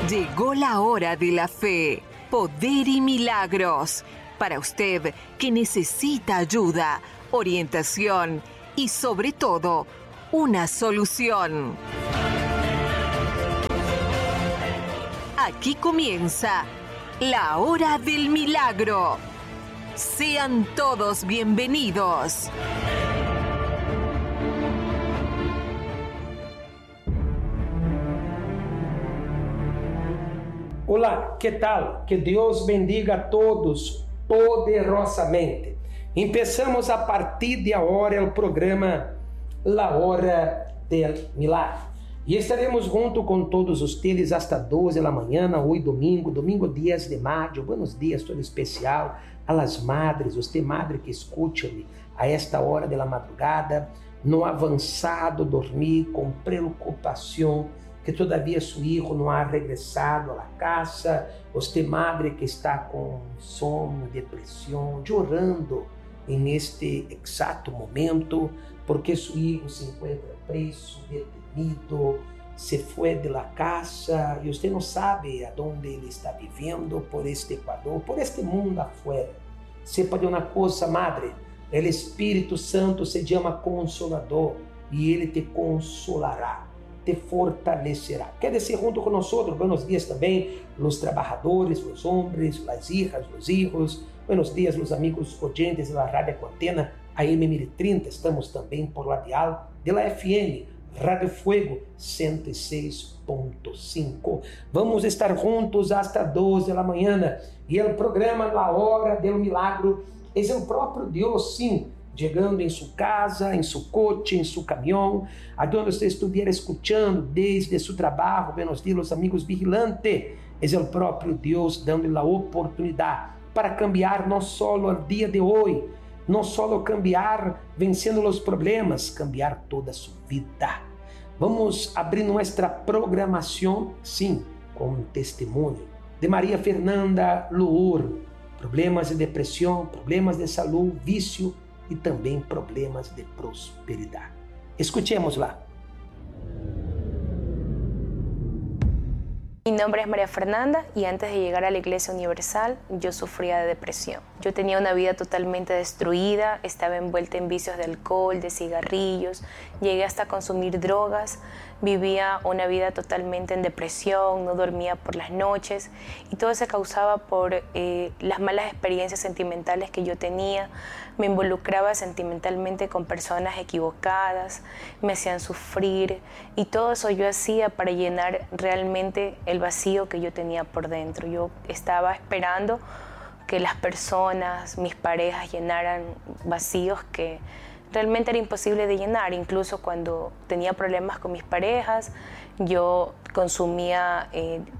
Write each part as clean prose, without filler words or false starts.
Llegó la hora de la fe, poder y milagros. Para usted que necesita ayuda, orientación y sobre todo, una solución. Aquí comienza la hora del milagro. Sean todos bienvenidos. Olá, que tal? Que Deus bendiga a todos poderosamente. Empezamos a partir de agora o programa La Hora del Milagre. E estaremos junto com todos vocês hasta 12 da manhã, hoje domingo 10 de maio. Buenos dias, todo especial a las madres, você madre que escute-me a esta hora da madrugada, no avançado dormir com preocupação, que todavia seu filho não ha regressado à casa, você madre que está com sono, depressão, chorando neste exato momento, porque seu filho se encontra preso, detenido, se foi de la casa e você não sabe aonde ele está vivendo por este Equador, por este mundo afuera. Sepa de uma coisa, madre, o Espírito Santo se chama Consolador e ele te consolará, te fortalecerá. Quédese junto com nós. Buenos dias também, os trabalhadores, os homens, as hijas, os hijos. Buenos dias, os amigos oyentes da Rádio Cuarentena, AM 1030. Estamos também por la dial de la FM, Rádio Fuego 106.5. Vamos estar juntos hasta 12 da manhã. E o programa La Hora del Milagro é o próprio Deus, sim, chegando em sua casa, em seu coche, em seu caminhão, aonde você estiver escutando desde seu trabalho. Buenos dias, os amigos vigilantes. É o próprio Deus dando a oportunidade para cambiar não só o dia de hoje, não só cambiar vencendo os problemas, cambiar toda a sua vida. Vamos abrir nossa programação, sim, com um testemunho de Maria Fernanda Lour. Problemas de depressão, problemas de saúde, vício e também problemas de prosperidade. Escuchemos lá. Mi nombre es María Fernanda y antes de llegar a la Iglesia Universal yo sufría de depresión. Yo tenía una vida totalmente destruida, estaba envuelta en vicios de alcohol, de cigarrillos, llegué hasta consumir drogas, vivía una vida totalmente en depresión, no dormía por las noches y todo se causaba por las malas experiencias sentimentales que yo tenía. Me involucraba sentimentalmente con personas equivocadas, me hacían sufrir y todo eso yo hacía para llenar realmente el vacío que yo tenía por dentro. Yo estaba esperando que las personas, mis parejas llenaran vacíos que realmente era imposible de llenar. Incluso cuando tenía problemas con mis parejas, yo consumía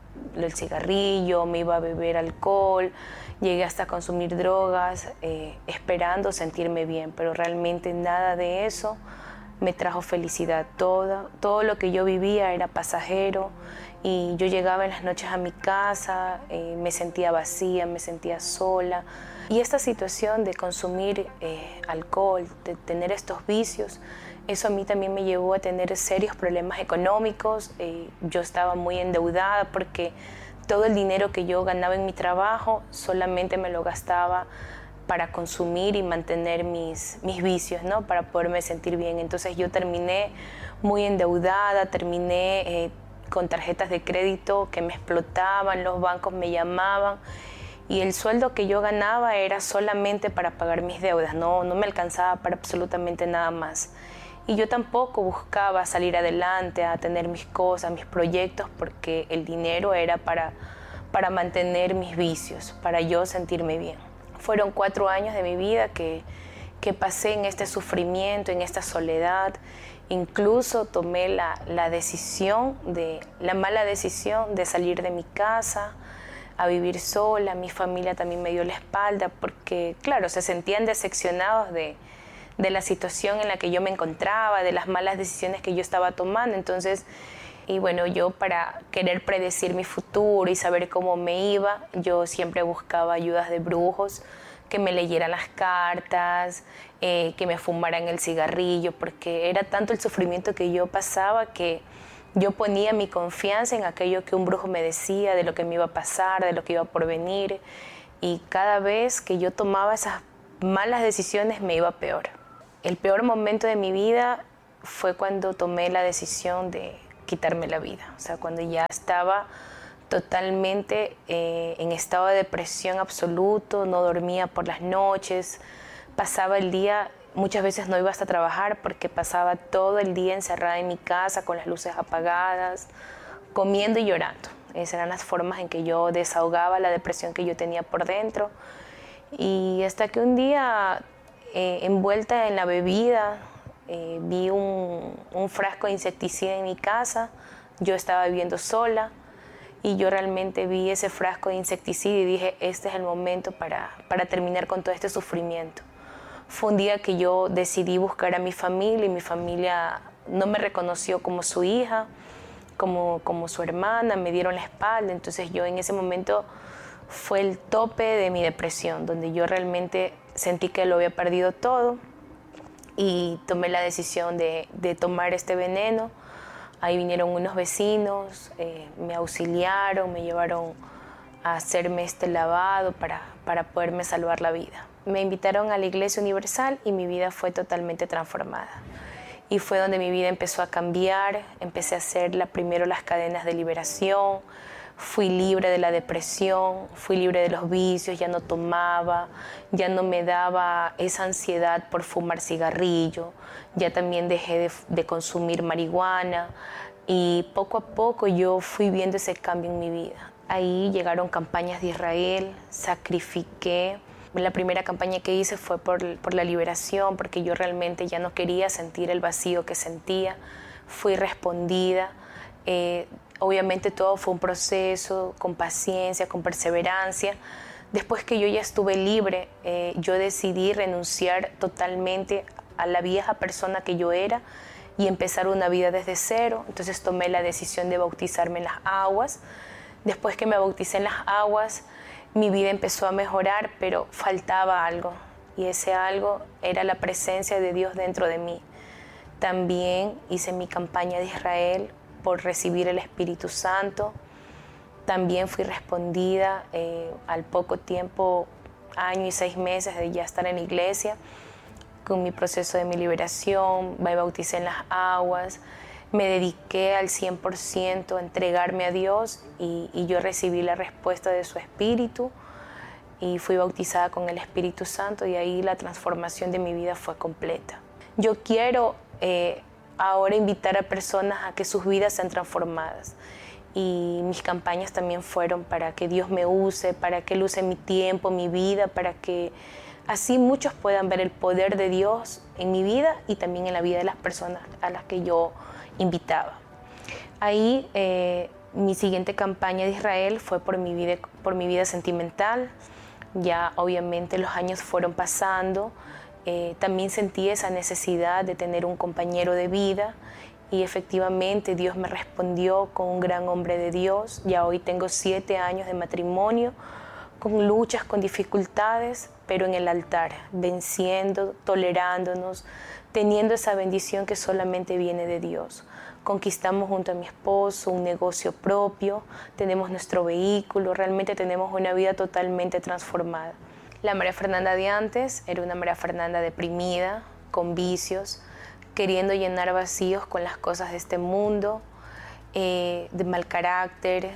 el cigarrillo, me iba a beber alcohol, llegué hasta consumir drogas, esperando sentirme bien, pero realmente nada de eso me trajo felicidad. Todo lo que yo vivía era pasajero y yo llegaba en las noches a mi casa, me sentía vacía, me sentía sola. Y esta situación de consumir alcohol, de tener estos vicios, eso a mí también me llevó a tener serios problemas económicos. Yo estaba muy endeudada porque todo el dinero que yo ganaba en mi trabajo solamente me lo gastaba para consumir y mantener mis vicios, ¿no? Para poderme sentir bien. Entonces yo terminé muy endeudada, terminé con tarjetas de crédito que me explotaban, los bancos me llamaban y el sueldo que yo ganaba era solamente para pagar mis deudas, no me alcanzaba para absolutamente nada más. Y yo tampoco buscaba salir adelante, a tener mis cosas, mis proyectos, porque el dinero era para mantener mis vicios, para yo sentirme bien. Fueron 4 años de mi vida que pasé en este sufrimiento, en esta soledad. Incluso tomé la mala decisión de salir de mi casa, a vivir sola. Mi familia también me dio la espalda porque, claro, se sentían decepcionados de la situación en la que yo me encontraba, de las malas decisiones que yo estaba tomando. Entonces, y bueno, yo para querer predecir mi futuro y saber cómo me iba, yo siempre buscaba ayudas de brujos, que me leyeran las cartas, que me fumaran el cigarrillo, porque era tanto el sufrimiento que yo pasaba que Yo ponía mi confianza en aquello que un brujo me decía, de lo que me iba a pasar, de lo que iba por venir. Y cada vez que yo tomaba esas malas decisiones me iba peor. El peor momento de mi vida fue cuando tomé la decisión de quitarme la vida. O sea, cuando ya estaba totalmente en estado de depresión absoluto, no dormía por las noches, pasaba el día, muchas veces no iba hasta trabajar porque pasaba todo el día encerrada en mi casa con las luces apagadas, comiendo y llorando. Esas eran las formas en que yo desahogaba la depresión que yo tenía por dentro. Y hasta que un día, envuelta en la bebida, vi un frasco de insecticida en mi casa. Yo estaba viviendo sola y yo realmente vi ese frasco de insecticida y dije, este es el momento para terminar con todo este sufrimiento. Fue un día que yo decidí buscar a mi familia y mi familia no me reconoció como su hija, como su hermana, me dieron la espalda. Entonces yo en ese momento fue el tope de mi depresión, donde yo realmente sentí que lo había perdido todo y tomé la decisión de tomar este veneno. Ahí vinieron unos vecinos, me auxiliaron, me llevaron a hacerme este lavado para poderme salvar la vida. Me invitaron a la Iglesia Universal y mi vida fue totalmente transformada. Y fue donde mi vida empezó a cambiar, empecé a hacer primero las cadenas de liberación, fui libre de la depresión, fui libre de los vicios, ya no tomaba, ya no me daba esa ansiedad por fumar cigarrillo, ya también dejé de consumir marihuana y poco a poco yo fui viendo ese cambio en mi vida. Ahí llegaron campañas de Israel, sacrifiqué. La primera campaña que hice fue por la liberación, porque yo realmente ya no quería sentir el vacío que sentía. Fui respondida. Obviamente todo fue un proceso, con paciencia, con perseverancia. Después que yo ya estuve libre, yo decidí renunciar totalmente a la vieja persona que yo era y empezar una vida desde cero. Entonces tomé la decisión de bautizarme en las aguas. Después que me bauticé en las aguas, mi vida empezó a mejorar, pero faltaba algo, y ese algo era la presencia de Dios dentro de mí. También hice mi campaña de Israel por recibir el Espíritu Santo. También fui respondida al poco tiempo, año y 6 meses de ya estar en la iglesia, con mi proceso de mi liberación. Me bauticé en las aguas, me dediqué al 100% a entregarme a Dios y yo recibí la respuesta de su Espíritu y fui bautizada con el Espíritu Santo y ahí la transformación de mi vida fue completa. Yo quiero ahora invitar a personas a que sus vidas sean transformadas y mis campañas también fueron para que Dios me use, para que Él use mi tiempo, mi vida, para que así muchos puedan ver el poder de Dios en mi vida y también en la vida de las personas a las que yo invitaba. Ahí mi siguiente campaña de Israel fue por mi vida sentimental. Ya obviamente los años fueron pasando, también sentí esa necesidad de tener un compañero de vida y efectivamente Dios me respondió con un gran hombre de Dios. Ya hoy tengo 7 años de matrimonio, con luchas, con dificultades, pero en el altar, venciendo, tolerándonos, teniendo esa bendición que solamente viene de Dios. Conquistamos junto a mi esposo un negocio propio, tenemos nuestro vehículo, realmente tenemos una vida totalmente transformada. La María Fernanda de antes era una María Fernanda deprimida, con vicios, queriendo llenar vacíos con las cosas de este mundo, de mal carácter,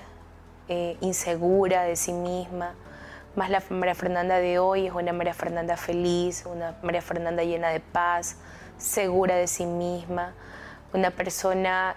insegura de sí misma. Más la María Fernanda de hoy es una María Fernanda feliz, una María Fernanda llena de paz, segura de sí misma, una persona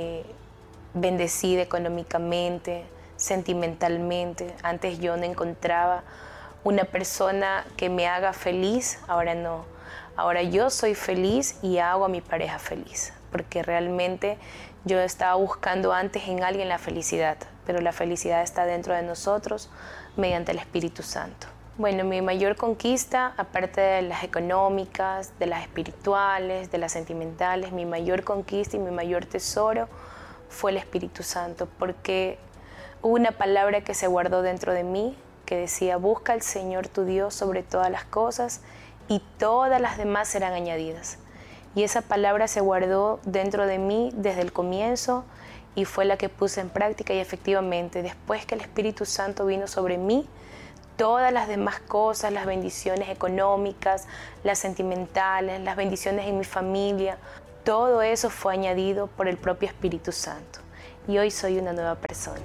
bendecida económicamente, sentimentalmente. Antes yo no encontraba una persona que me haga feliz, ahora no. Ahora yo soy feliz y hago a mi pareja feliz, porque realmente yo estaba buscando antes en alguien la felicidad, pero la felicidad está dentro de nosotros mediante el Espíritu Santo. Bueno, mi mayor conquista, aparte de las económicas, de las espirituales, de las sentimentales, mi mayor conquista y mi mayor tesoro fue el Espíritu Santo, porque hubo una palabra que se guardó dentro de mí que decía: busca al Señor tu Dios sobre todas las cosas y todas las demás serán añadidas. Y esa palabra se guardó dentro de mí desde el comienzo y fue la que puse en práctica, y efectivamente, después que el Espíritu Santo vino sobre mí, todas las demás cosas, las bendiciones económicas, las sentimentales, las bendiciones en mi familia, todo eso fue añadido por el propio Espíritu Santo. Y hoy soy una nueva persona.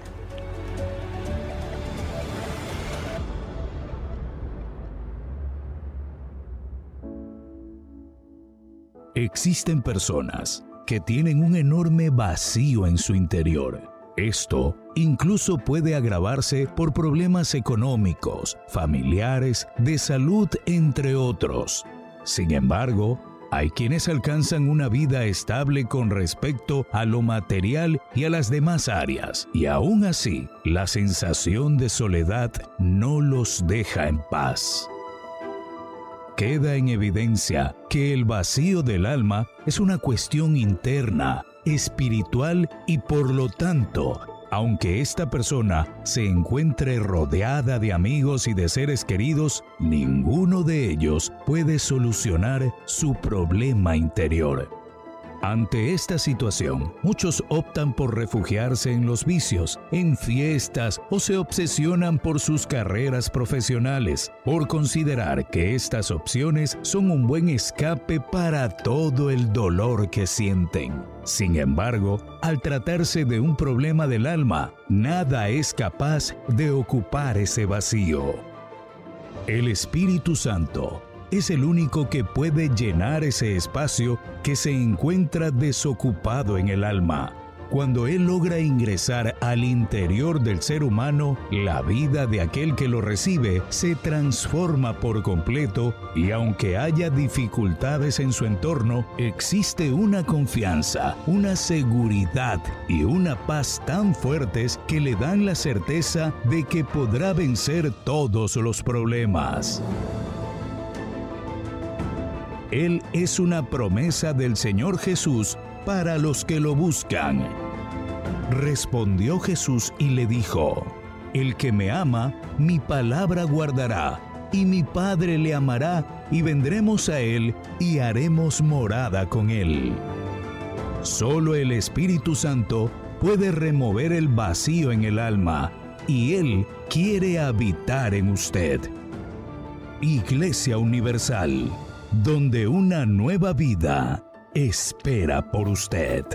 Existen personas que tienen un enorme vacío en su interior. Esto incluso puede agravarse por problemas económicos, familiares, de salud, entre otros. Sin embargo, hay quienes alcanzan una vida estable con respecto a lo material y a las demás áreas, y aún así, la sensación de soledad no los deja en paz. Queda en evidencia que el vacío del alma es una cuestión interna, espiritual y por lo tanto, aunque esta persona se encuentre rodeada de amigos y de seres queridos, ninguno de ellos puede solucionar su problema interior. Ante esta situación, muchos optan por refugiarse en los vicios, en fiestas o se obsesionan por sus carreras profesionales, por considerar que estas opciones son un buen escape para todo el dolor que sienten. Sin embargo, al tratarse de un problema del alma, nada es capaz de ocupar ese vacío. El Espíritu Santo es el único que puede llenar ese espacio que se encuentra desocupado en el alma. Cuando Él logra ingresar al interior del ser humano, la vida de aquel que lo recibe se transforma por completo y aunque haya dificultades en su entorno, existe una confianza, una seguridad y una paz tan fuertes que le dan la certeza de que podrá vencer todos los problemas. Él es una promesa del Señor Jesús para los que lo buscan. Respondió Jesús y le dijo: El que me ama, mi palabra guardará, y mi Padre le amará, y vendremos a él y haremos morada con él. Solo el Espíritu Santo puede remover el vacío en el alma, y Él quiere habitar en usted. Iglesia Universal, donde una nueva vida espera por usted.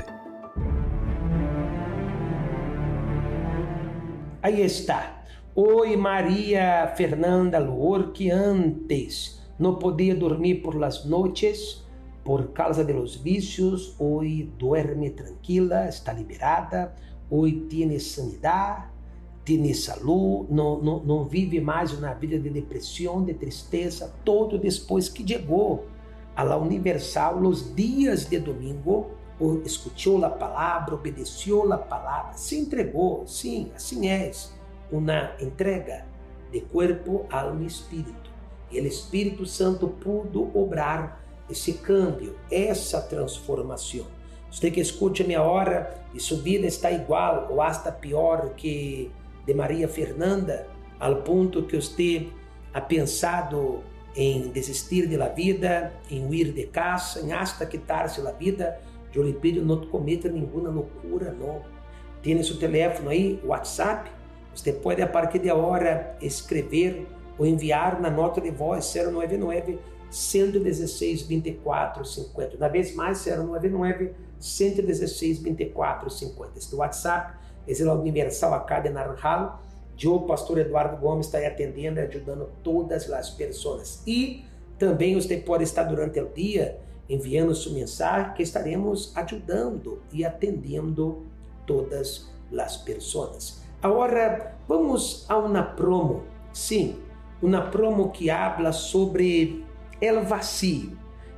Aí está. Oi, Maria Fernanda Loor, que antes não podia dormir por las noches por causa de los vicios. Hoy duerme tranquila, está liberada. Hoy tiene sanidade, tiene salud, não vive mais uma vida de depressão, de tristeza. Todo depois que chegou a la Universal, los dias de domingo, escutou a palavra, obedeceu a palavra, se entregou. Sim, assim é. Uma entrega de corpo, alma e espírito. E o Espírito Santo pudo obrar esse câmbio, essa transformação. Você que escute a minha hora e sua vida está igual ou hasta pior que de Maria Fernanda, ao ponto que você ha pensado em desistir de la vida, em huir de casa, em hasta quitar-se la vida, eu lhe pido, não cometa nenhuma loucura, não. Tem seu telefone aí, WhatsApp, você pode a partir de agora escrever ou enviar na nota de voz 099 116 24 50. Uma vez mais, 099 116 24 50. Este WhatsApp é a Universal Academy Naranjal. Eu, pastor Eduardo Gomes, estarei atendendo e ajudando todas as pessoas. E também você pode estar durante o dia enviando sua mensagem, que estaremos ajudando e atendendo todas as pessoas. Agora, vamos a uma promo. Sim, uma promo que habla sobre o vacío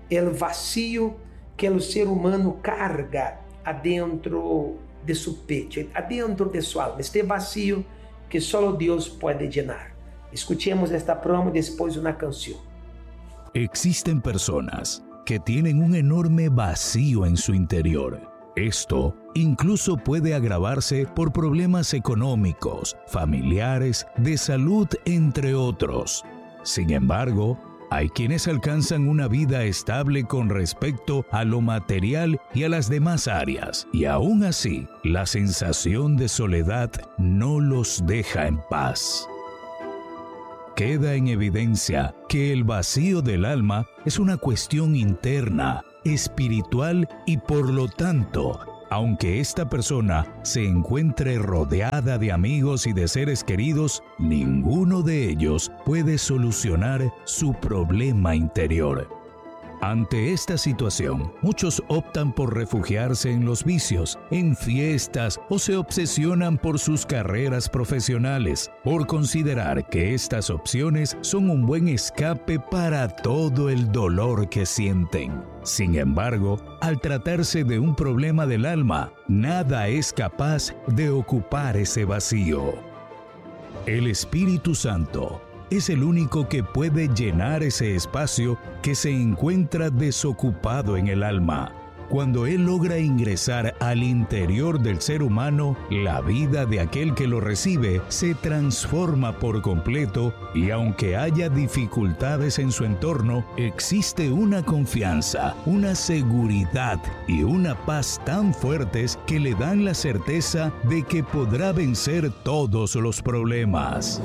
que o ser humano carga adentro de seu peito, adentro de sua alma. Este vacío que só Deus pode llenar. Escuchemos esta promo depois de uma canção. Existen personas que tienen un enorme vacío en su interior. Esto incluso puede agravarse por problemas económicos, familiares, de salud, entre otros. Sin embargo, Hay quienes alcanzan una vida estable con respecto a lo material y a las demás áreas, y aún así, la sensación de soledad no los deja en paz. Queda en evidencia que el vacío del alma es una cuestión interna, espiritual y por lo tanto, aunque esta persona se encuentre rodeada de amigos y de seres queridos, ninguno de ellos puede solucionar su problema interior. Ante esta situación, muchos optan por refugiarse en los vicios, en fiestas o se obsesionan por sus carreras profesionales, por considerar que estas opciones son un buen escape para todo el dolor que sienten. Sin embargo, al tratarse de un problema del alma, nada es capaz de ocupar ese vacío. El Espíritu Santo es el único que puede llenar ese espacio que se encuentra desocupado en el alma. Cuando Él logra ingresar al interior del ser humano, la vida de aquel que lo recibe se transforma por completo y aunque haya dificultades en su entorno, existe una confianza, una seguridad y una paz tan fuertes que le dan la certeza de que podrá vencer todos los problemas.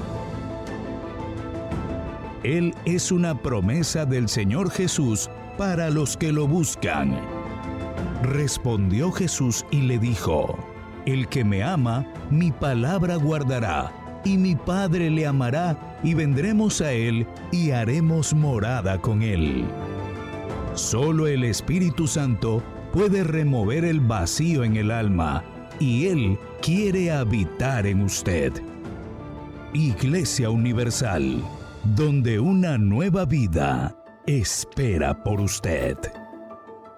Él es una promesa del Señor Jesús para los que lo buscan. Respondió Jesús y le dijo: El que me ama, mi palabra guardará, y mi Padre le amará, y vendremos a él y haremos morada con él. Solo el Espíritu Santo puede remover el vacío en el alma, y Él quiere habitar en usted. Iglesia Universal, donde una nueva vida espera por usted.